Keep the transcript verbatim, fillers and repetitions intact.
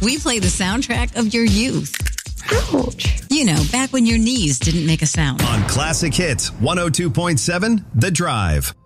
We play the soundtrack of your youth. Ouch. You know, back when your knees didn't make a sound. On Classic Hits one oh two point seven, The Drive.